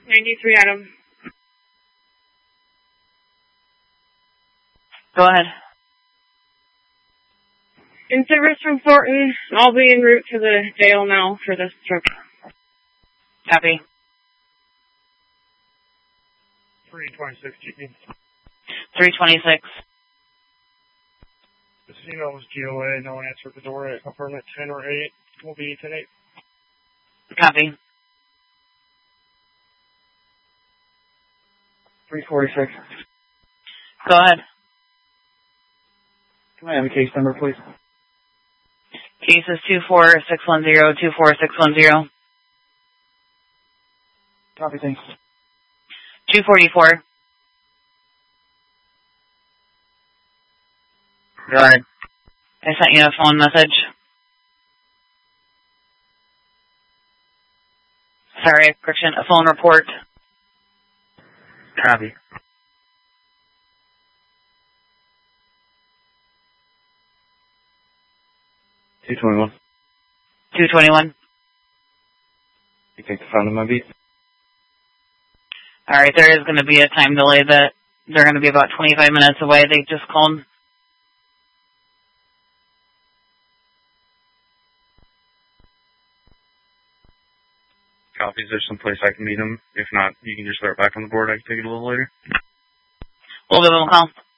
93 Adam. Go ahead. In service from Thornton, I'll be en route to the jail now for this trip. Copy. 326 GP. 326. The female was GOA. No one answered the door at apartment 10 or 8. Will be 10-8. Copy. 346. Go ahead. Can I have a case number, please? Case is 24610, 24610. Copy, thanks. 244. Go ahead. I sent you a phone message. Sorry, correction, a phone report. Copy. $221. 221. You take the front of my beat? Alright, there is going to be a time delay that they're going to be about 25 minutes away. They just called. Copy. Is there some place I can meet him? If not, you can just start back on the board. I can take it a little later. We'll give them a call.